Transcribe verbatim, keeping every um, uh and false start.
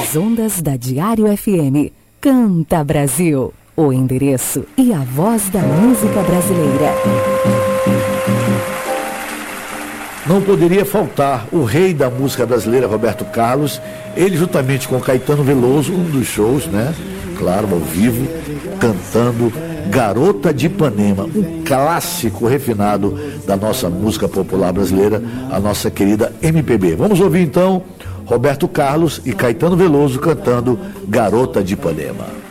Nas ondas da Diário F M. Canta Brasil. O endereço e a voz da música brasileira. Não poderia faltar o rei da música brasileira, Roberto Carlos. Ele, juntamente com Caetano Veloso, um dos shows, né? Claro, ao vivo, cantando Garota de Ipanema, um clássico refinado da nossa música popular brasileira, a nossa querida M P B. Vamos ouvir então Roberto Carlos e Caetano Veloso cantando Garota de Ipanema.